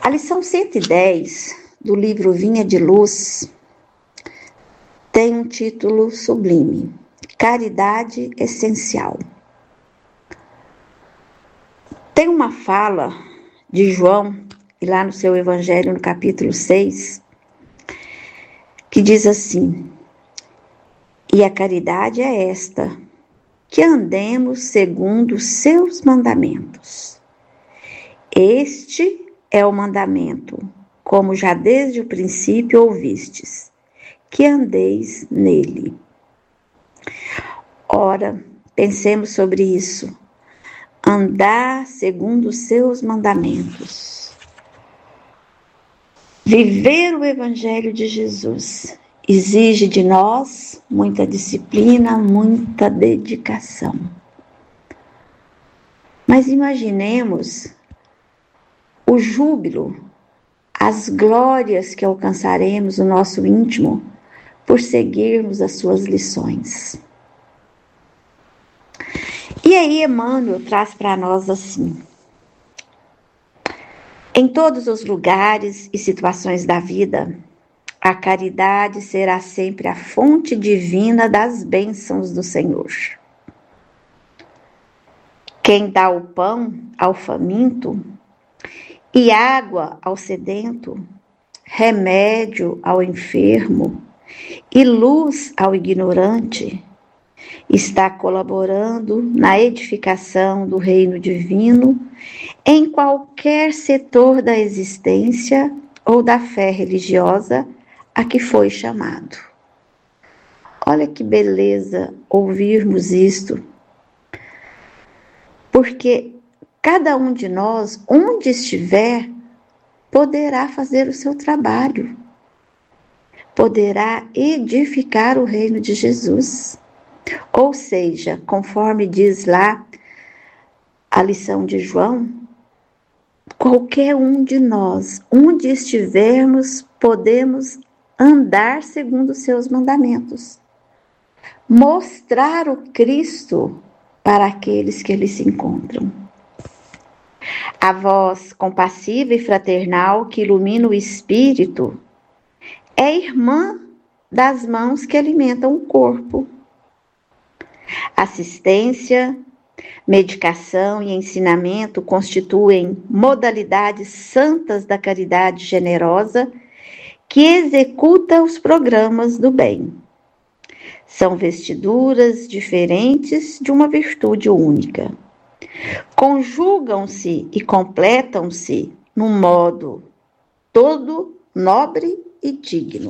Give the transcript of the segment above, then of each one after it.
A lição 110 do livro Vinha de Luz tem um título sublime: Caridade Essencial. Tem uma fala de João, lá no seu Evangelho, no capítulo 6, que diz assim: e a caridade é esta, que andemos segundo os seus mandamentos. Este é o mandamento, como já desde o princípio ouvistes, que andeis nele. Ora, pensemos sobre isso. Andar segundo os seus mandamentos. Viver o Evangelho de Jesus exige de nós muita disciplina, muita dedicação. Mas imaginemos o júbilo, as glórias que alcançaremos no nosso íntimo por seguirmos as suas lições. E aí Emmanuel traz para nós assim: em todos os lugares e situações da vida, a caridade será sempre a fonte divina das bênçãos do Senhor. Quem dá o pão ao faminto e água ao sedento, remédio ao enfermo e luz ao ignorante, está colaborando na edificação do reino divino em qualquer setor da existência ou da fé religiosa a que foi chamado. Olha que beleza ouvirmos isto, porque cada um de nós, onde estiver, poderá fazer o seu trabalho, poderá edificar o reino de Jesus. Ou seja, conforme diz lá a lição de João, qualquer um de nós, onde estivermos, podemos andar segundo os seus mandamentos. Mostrar o Cristo para aqueles que ali se encontram. A voz compassiva e fraternal que ilumina o espírito é irmã das mãos que alimentam o corpo. Assistência, medicação e ensinamento constituem modalidades santas da caridade generosa que executa os programas do bem. São vestiduras diferentes de uma virtude única. Conjugam-se e completam-se num modo todo nobre e digno.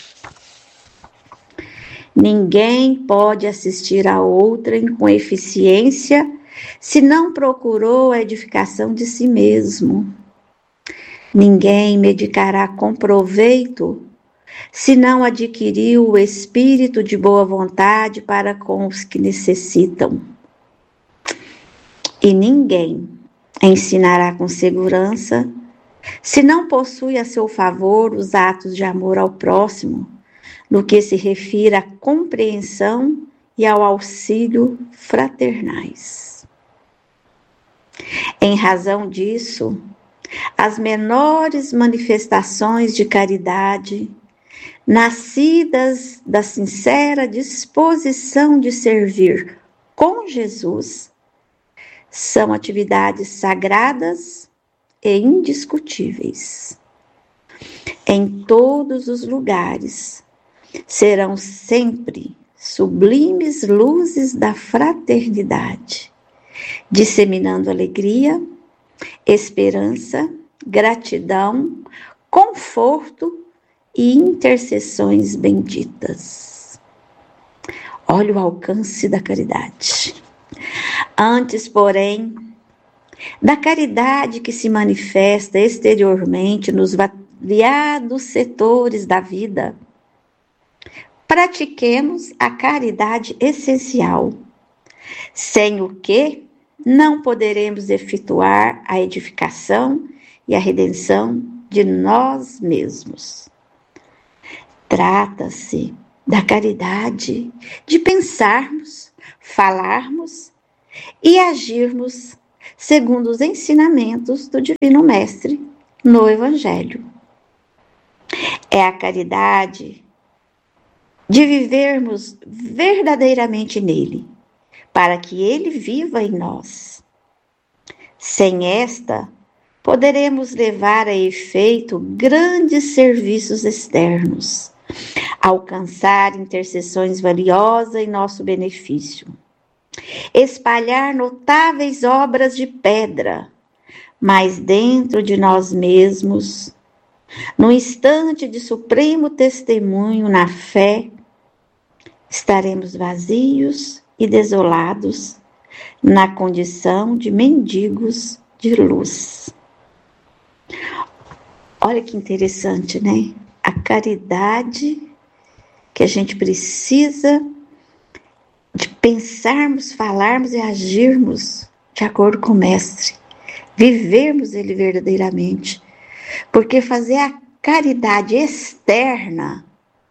Ninguém pode assistir a outrem com eficiência se não procurou a edificação de si mesmo. Ninguém medicará com proveito se não adquiriu o espírito de boa vontade para com os que necessitam. E ninguém ensinará com segurança se não possui a seu favor os atos de amor ao próximo, no que se refere à compreensão e ao auxílio fraternais. Em razão disso, as menores manifestações de caridade, nascidas da sincera disposição de servir com Jesus, são atividades sagradas e indiscutíveis. Em todos os lugares, serão sempre sublimes luzes da fraternidade, disseminando alegria, esperança, gratidão, conforto e intercessões benditas. Olha o alcance da caridade. Antes, porém, da caridade que se manifesta exteriormente nos variados setores da vida, pratiquemos a caridade essencial, sem o que não poderemos efetuar a edificação e a redenção de nós mesmos. Trata-se da caridade de pensarmos, falarmos e agirmos segundo os ensinamentos do Divino Mestre no Evangelho. É a caridade de vivermos verdadeiramente nele, para que ele viva em nós. Sem esta, poderemos levar a efeito grandes serviços externos, alcançar intercessões valiosas em nosso benefício, espalhar notáveis obras de pedra, mas dentro de nós mesmos, no instante de supremo testemunho na fé, estaremos vazios e desolados, na condição de mendigos de luz. Olha que interessante, né? A caridade que a gente precisa de pensarmos, falarmos e agirmos de acordo com o Mestre, vivermos ele verdadeiramente, porque fazer a caridade externa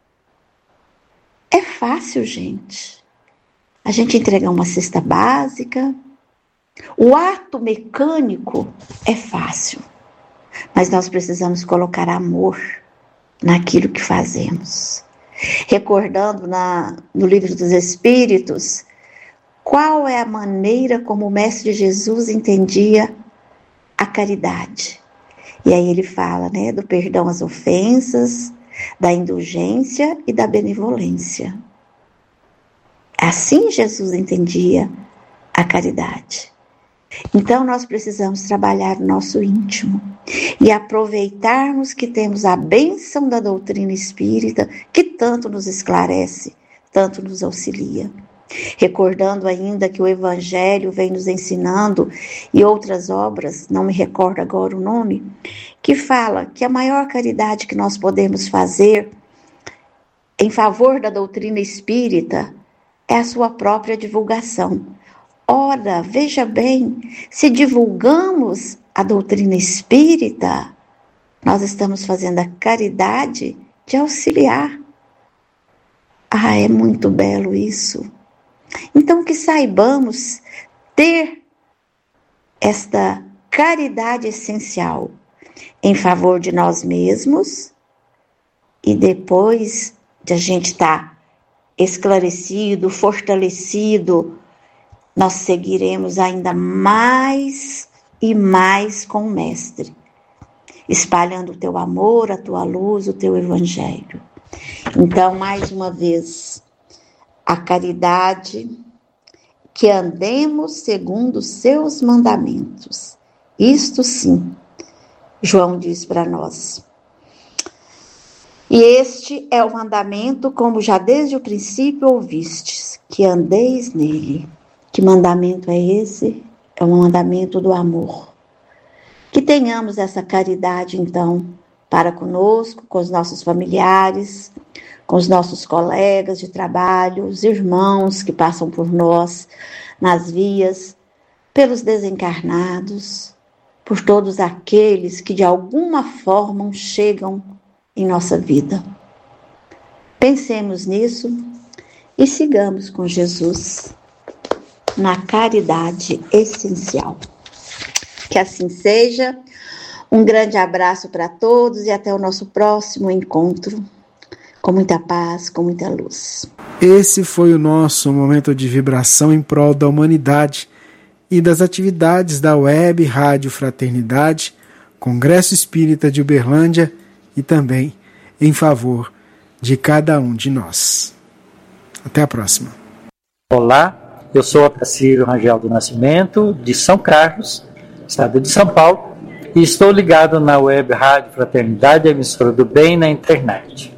é fácil, gente. A gente entregar uma cesta básica, o ato mecânico é fácil, mas nós precisamos colocar amor naquilo que fazemos. Recordando no Livro dos Espíritos, qual é a maneira como o Mestre Jesus entendia a caridade. E aí ele fala, né, do perdão às ofensas, da indulgência e da benevolência. Assim Jesus entendia a caridade. Então nós precisamos trabalhar no nosso íntimo e aproveitarmos que temos a bênção da doutrina espírita, que tanto nos esclarece, tanto nos auxilia. Recordando ainda que o Evangelho vem nos ensinando, e outras obras, não me recordo agora o nome, que fala que a maior caridade que nós podemos fazer em favor da doutrina espírita é a sua própria divulgação. Ora, veja bem, se divulgamos a doutrina espírita, nós estamos fazendo a caridade de auxiliar. Ah, é muito belo isso. Então, que saibamos ter esta caridade essencial em favor de nós mesmos, e depois de a gente estar esclarecido, fortalecido, nós seguiremos ainda mais e mais com o Mestre, espalhando o teu amor, a tua luz, o teu Evangelho. Então, mais uma vez, a caridade, que andemos segundo os seus mandamentos. Isto sim, João diz para nós. E este é o mandamento, como já desde o princípio ouvistes, que andeis nele. Que mandamento é esse? É o mandamento do amor. Que tenhamos essa caridade, então, para conosco, com os nossos familiares, com os nossos colegas de trabalho, os irmãos que passam por nós nas vias, pelos desencarnados, por todos aqueles que de alguma forma chegam em nossa vida. Pensemos nisso e sigamos com Jesus na caridade essencial. Que assim seja. Um grande abraço para todos e até o nosso próximo encontro. Com muita paz, com muita luz. Esse foi o nosso momento de vibração em prol da humanidade e das atividades da Web Rádio Fraternidade, Congresso Espírita de Uberlândia e também em favor de cada um de nós. Até a próxima. Olá, eu sou Otacílio Rangel do Nascimento, de São Carlos, estado de São Paulo, e estou ligado na Web Rádio Fraternidade, emissora do bem na internet.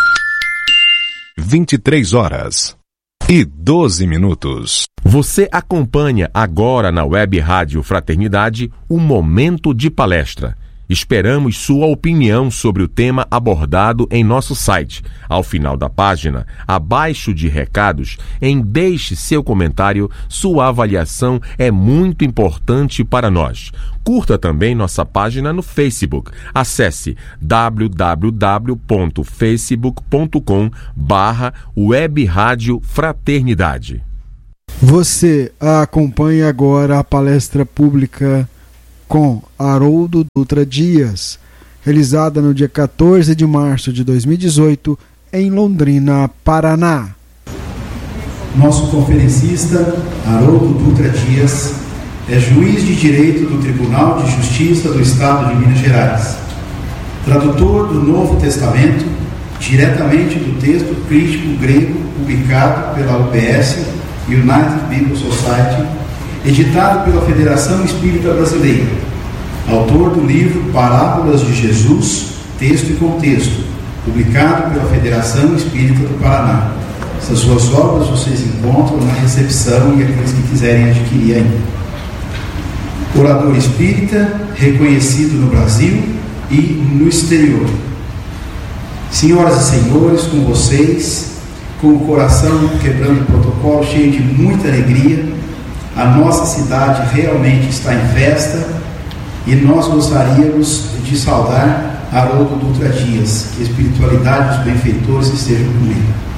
23h12. Você acompanha agora na Web Rádio Fraternidade o Momento de Palestra. Esperamos sua opinião sobre o tema abordado em nosso site. Ao final da página, abaixo de recados, deixe seu comentário. Sua avaliação é muito importante para nós. Curta também nossa página no Facebook. Acesse www.facebook.com/Web Rádio Fraternidade. Você acompanha agora a palestra pública com Haroldo Dutra Dias, realizada no dia 14 de março de 2018 em Londrina, Paraná. Nosso conferencista, Haroldo Dutra Dias, é juiz de Direito do Tribunal de Justiça do Estado de Minas Gerais, tradutor do Novo Testamento, diretamente do texto crítico grego publicado pela UBS, United Bible Society, editado pela Federação Espírita Brasileira, autor do livro Parábolas de Jesus, Texto e Contexto, publicado pela Federação Espírita do Paraná. Essas suas obras vocês encontram na recepção e aqueles que quiserem adquirir ainda. Orador espírita, reconhecido no Brasil e no exterior. Senhoras e senhores, com vocês, com o coração quebrando o protocolo, cheio de muita alegria, a nossa cidade realmente está em festa e nós gostaríamos de saudar Haroldo Dutra Dias. Que a espiritualidade dos benfeitores estejam comigo.